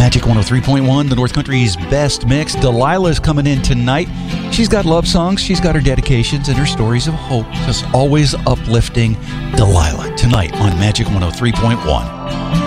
Magic 103.1, the North Country's best mix. Delilah's coming in tonight. She's got love songs, she's got her dedications, and her stories of hope. Just always uplifting. Delilah tonight on Magic 103.1.